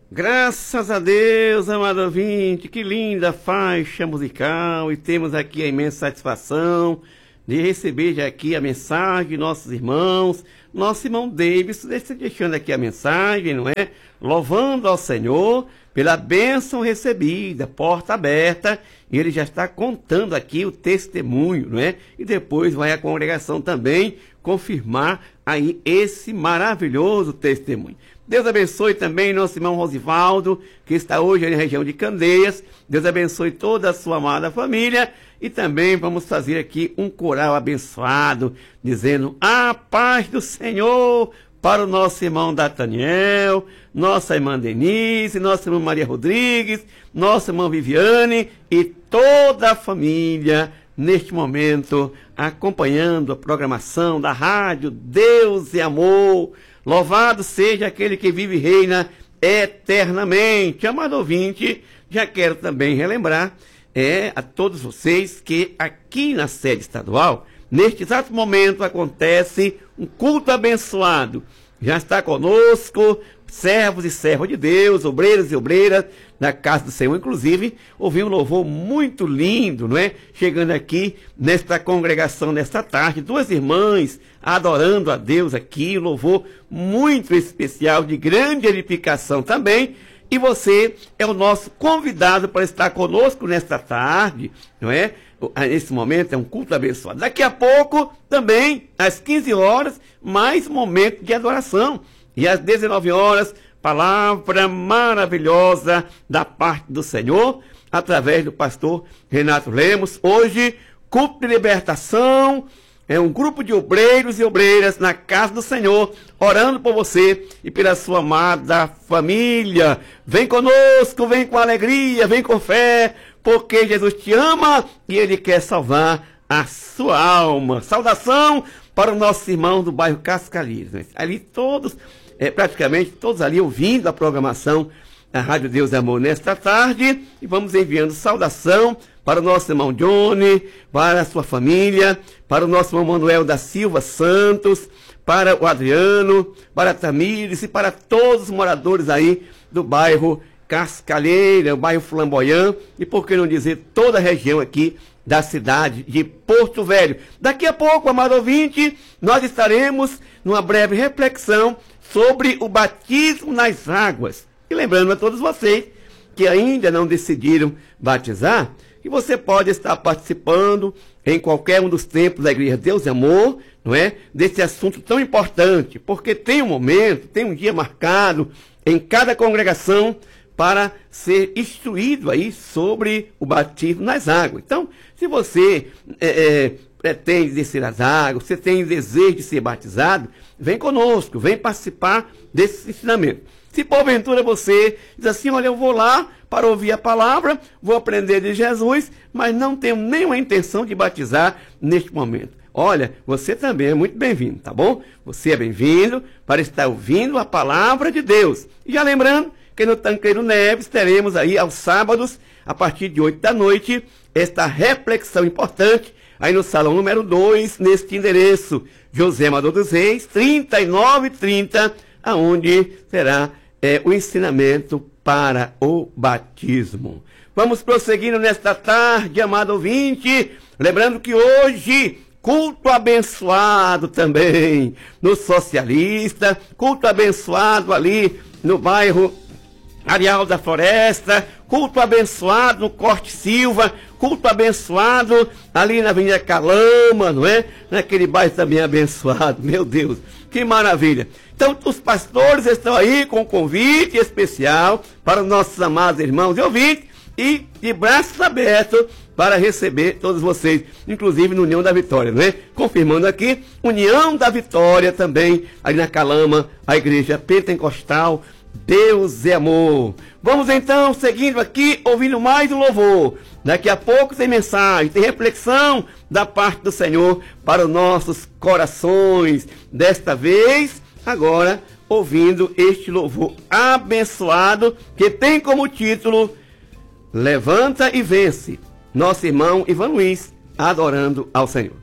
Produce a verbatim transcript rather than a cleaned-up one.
Graças a Deus, amado ouvinte, que linda faixa musical, e temos aqui a imensa satisfação de receber já aqui a mensagem de nossos irmãos, nosso irmão Davis, deixando aqui a mensagem, não é? Louvando ao Senhor pela bênção recebida, porta aberta, e ele já está contando aqui o testemunho, não é? E depois vai a congregação também confirmar aí esse maravilhoso testemunho. Deus abençoe também nosso irmão Rosivaldo, que está hoje na região de Candeias. Deus abençoe toda a sua amada família. E também vamos fazer aqui um coral abençoado, dizendo a paz do Senhor para o nosso irmão Nathaniel, nossa irmã Denise, nossa irmã Maria Rodrigues, nossa irmã Viviane e toda a família neste momento, acompanhando a programação da rádio Deus e Amor. Louvado seja aquele que vive e reina eternamente. Amado ouvinte, já quero também relembrar é, a todos vocês que aqui na sede estadual, neste exato momento, acontece um culto abençoado. Já está conosco servos e servas de Deus, obreiros e obreiras da casa do Senhor. Inclusive, ouvi um louvor muito lindo, não é? Chegando aqui nesta congregação nesta tarde, duas irmãs adorando a Deus aqui, um louvor muito especial, de grande edificação também. E você é o nosso convidado para estar conosco nesta tarde, não é? Nesse momento é um culto abençoado. Daqui a pouco, também, às quinze horas, mais momento de adoração. E às dezenove horas, palavra maravilhosa da parte do Senhor, através do pastor Renato Lemos. Hoje, culto de libertação, é um grupo de obreiros e obreiras na casa do Senhor, orando por você e pela sua amada família. Vem conosco, vem com alegria, vem com fé, porque Jesus te ama e Ele quer salvar a sua alma. Saudação para o nosso irmão do bairro Cascalheiros. Ali todos, é, praticamente todos ali ouvindo a programação da Rádio Deus e Amor nesta tarde. E vamos enviando saudação para o nosso irmão Johnny, para a sua família, para o nosso irmão Manuel da Silva Santos, para o Adriano, para a Tamires e para todos os moradores aí do bairro Cascalheira, o bairro Flamboyant e, por que não dizer, toda a região aqui da cidade de Porto Velho. Daqui a pouco, amado ouvinte, nós estaremos numa breve reflexão sobre o batismo nas águas. E lembrando a todos vocês que ainda não decidiram batizar, que você pode estar participando em qualquer um dos templos da Igreja Deus e Amor, não é? Desse assunto tão importante, porque tem um momento, tem um dia marcado em cada congregação para ser instruído aí sobre o batismo nas águas. Então, se você é, é, pretende descer as águas, você tem desejo de ser batizado, vem conosco, vem participar desse ensinamento. Se porventura você diz assim, olha, eu vou lá para ouvir a palavra, vou aprender de Jesus, mas não tenho nenhuma intenção de batizar neste momento. Olha, você também é muito bem-vindo, tá bom? Você é bem-vindo para estar ouvindo a palavra de Deus. E já lembrando que no Tanqueiro Neves teremos aí aos sábados, a partir de oito da noite, esta reflexão importante, aí no salão número dois, neste endereço, José Amador dos Reis, trinta e nove trinta, aonde será é, o ensinamento para o batismo. Vamos prosseguindo nesta tarde, amado ouvinte, lembrando que hoje, culto abençoado também no Socialista, culto abençoado ali no bairro Areal da Floresta, culto abençoado no Corte Silva, culto abençoado ali na Avenida Calama, não é? Naquele bairro também abençoado, meu Deus, que maravilha. Então, os pastores estão aí com um convite especial para os nossos amados irmãos e ouvintes e de braços abertos para receber todos vocês, inclusive no União da Vitória, não é? Confirmando aqui, União da Vitória também, ali na Calama, a igreja pentecostal Deus é Amor. Vamos então, seguindo aqui, ouvindo mais um louvor. Daqui a pouco tem mensagem, tem reflexão da parte do Senhor para os nossos corações. Desta vez, agora, ouvindo este louvor abençoado, que tem como título Levanta e Vence. Nosso irmão Ivan Luiz, adorando ao Senhor.